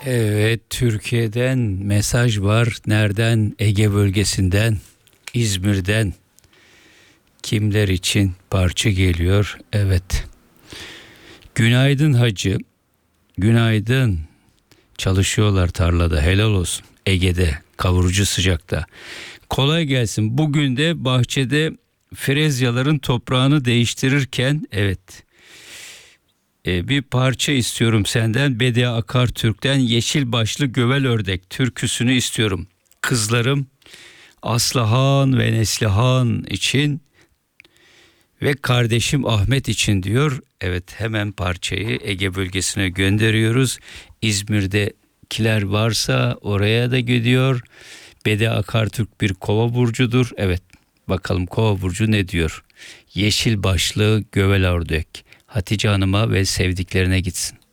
Evet, Türkiye'den mesaj var. Nereden? Ege bölgesinden, İzmir'den. Kimler için parça geliyor? Evet. Günaydın hacı. Günaydın. Çalışıyorlar tarlada. Helal olsun. Ege'de, kavurucu sıcakta. Kolay gelsin. Bugün de bahçede frezyaların toprağını değiştirirken bir parça istiyorum senden. Bediye Akartürk'ten Yeşil Başlı Gövel Ördek türküsünü istiyorum. Kızlarım Aslıhan ve Neslihan için ve kardeşim Ahmet için diyor. Evet, hemen parçayı Ege bölgesine gönderiyoruz. İzmir'dekiler varsa oraya da gidiyor. Bediye Akartürk bir Kova burcudur. Evet, bakalım Kova burcu ne diyor? Yeşil başlı Gövel Ördek. Hatice Hanım'a ve sevdiklerine gitsin.